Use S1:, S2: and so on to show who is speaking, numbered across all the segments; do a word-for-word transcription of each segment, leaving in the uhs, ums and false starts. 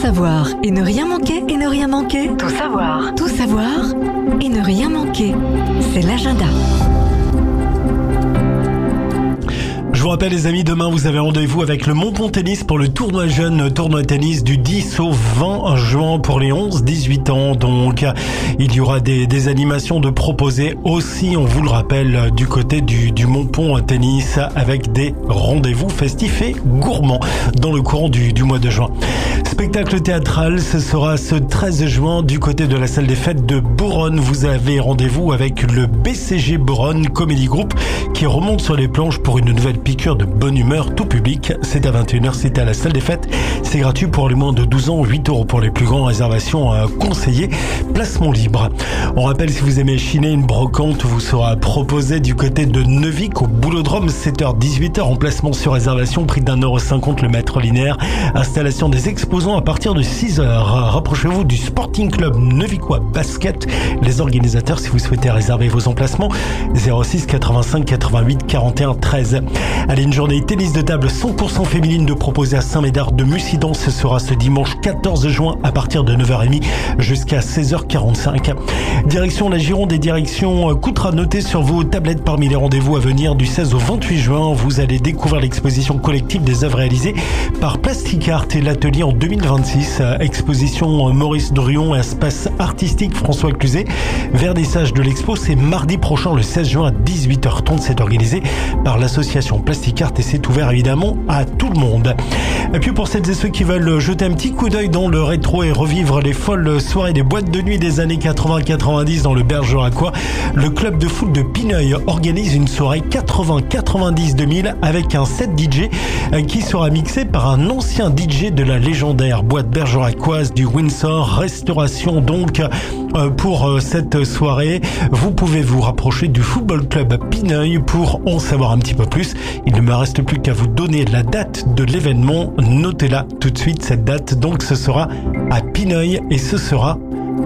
S1: savoir et ne rien manquer, et ne rien manquer. Tout savoir. Tout savoir et ne rien manquer. C'est l'agenda.
S2: Je vous rappelle les amis, demain vous avez rendez-vous avec le Montpont Tennis pour le tournoi jeune, tournoi tennis du dix au vingt juin pour les onze dix-huit ans. Donc il y aura des, des animations de proposer aussi, on vous le rappelle, du côté du, du Montpont Tennis avec des rendez-vous festifs et gourmands dans le courant du, du mois de juin. Spectacle théâtral, ce sera ce treize juin du côté de la salle des fêtes de Bouronne. Vous avez rendez-vous avec le B C G Bouronne Comedy Group qui remonte sur les planches pour une nouvelle piqûre de bonne humeur tout public. C'est à vingt et une heures, c'est à la salle des fêtes. C'est gratuit pour les moins de douze ans, huit euros pour les plus grands, réservations euh, conseillées, placement libre. On rappelle, si vous aimez chiner, une brocante vous sera proposée du côté de Neuvic au Boulodrome, sept heures dix-huit heures, emplacement sur réservation, prix d'un euro cinquante le mètre linéaire. Installation des exposants à partir de six heures. Rapprochez-vous du Sporting Club Neuvicois Basket. Les organisateurs, si vous souhaitez réserver vos emplacements, zéro six quatre-vingt-cinq quatre-vingt-huit quarante et un treize. Allez, une journée tennis de table cent pour cent féminine de proposer à Saint-Médard de Mussidan. Ce sera ce dimanche quatorze juin à partir de neuf heures trente jusqu'à seize heures quarante-cinq. Direction la Gironde et direction Coutras. Notez sur vos tablettes parmi les rendez-vous à venir du seize au vingt-huit juin. Vous allez découvrir l'exposition collective des œuvres réalisées par Plastic Art et l'atelier en deux mille vingt-six. Exposition Maurice Druon et espace artistique François Cluzet. Vernissage de l'expo, c'est mardi prochain le seize juin à dix-huit heures trente. C'est organisé par l'association Plastic Art et c'est ouvert évidemment à tout le monde. Et puis pour celles et ceux qui veulent jeter un petit coup d'œil dans le rétro et revivre les folles soirées des boîtes de nuit des années quatre-vingts quatre-vingt-dix dans le Bergeracois, le club de foot de Pineuil organise une soirée quatre-vingts quatre-vingt-dix deux mille avec un set D J qui sera mixé par un ancien D J de la légendaire boîte bergeracoise du Windsor. Restauration donc pour cette soirée. Vous pouvez vous rapprocher du football club Pineuil pour en savoir un petit peu plus. Il ne me reste plus qu'à vous donner la date de l'événement. Notez-la tout de suite, cette date. Donc ce sera à Pineuil et ce sera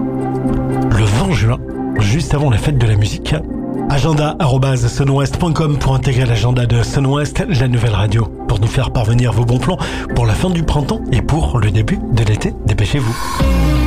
S2: le vingt juin, juste avant la fête de la musique. agenda arobase sunwest point com pour intégrer l'agenda de Sunwest, la nouvelle radio, pour nous faire parvenir vos bons plans pour la fin du printemps et pour le début de l'été. Dépêchez-vous.